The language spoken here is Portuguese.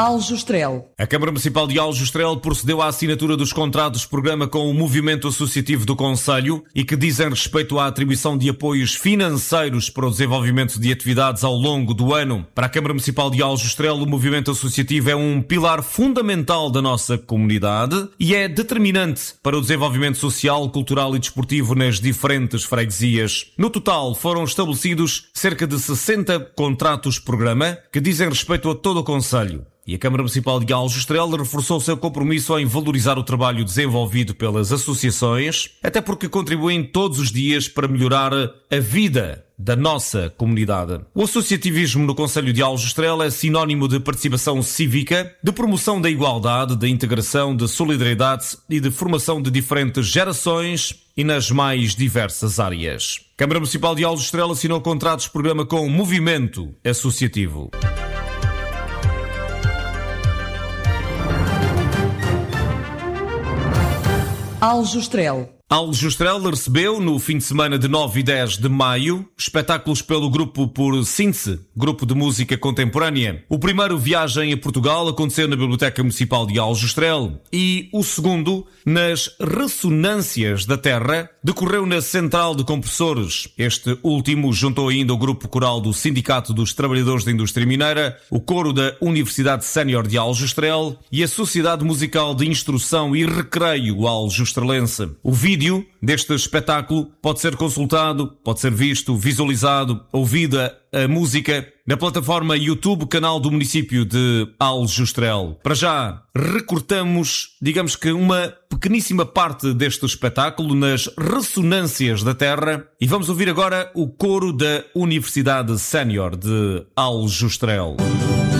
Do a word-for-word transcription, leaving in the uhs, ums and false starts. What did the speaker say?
Aljustrel. A Câmara Municipal de Aljustrel procedeu à assinatura dos contratos de programa com o Movimento Associativo do Concelho e que dizem respeito à atribuição de apoios financeiros para o desenvolvimento de atividades ao longo do ano. Para a Câmara Municipal de Aljustrel, o movimento associativo é um pilar fundamental da nossa comunidade e é determinante para o desenvolvimento social, cultural e desportivo nas diferentes freguesias. No total, foram estabelecidos cerca de sessenta contratos de programa que dizem respeito a todo o concelho. E a Câmara Municipal de Aljustrel reforçou o seu compromisso em valorizar o trabalho desenvolvido pelas associações, até porque contribuem todos os dias para melhorar a vida da nossa comunidade. O associativismo no Concelho de Aljustrel é sinónimo de participação cívica, de promoção da igualdade, da integração, de solidariedade e de formação de diferentes gerações e nas mais diversas áreas. A Câmara Municipal de Aljustrel assinou contratos de programa com o Movimento Associativo. Aljustrel. Aljustrel recebeu, no fim de semana de nove e dez de maio, espetáculos pelo grupo por Síntese, Grupo de Música Contemporânea. O primeiro, Viagem a Portugal, aconteceu na Biblioteca Municipal de Aljustrel e o segundo, nas Ressonâncias da Terra, decorreu na Central de Compressores. Este último juntou ainda o Grupo Coral do Sindicato dos Trabalhadores da Indústria Mineira, o Coro da Universidade Sénior de Aljustrel e a Sociedade Musical de Instrução e Recreio Aljustrelense. O vídeo deste espetáculo pode ser consultado, pode ser visto, visualizado, ouvida a música na plataforma YouTube, canal do município de Aljustrel. Para já, recortamos, digamos que uma pequeníssima parte deste espetáculo nas Ressonâncias da Terra e vamos ouvir agora o coro da Universidade Sénior de Aljustrel.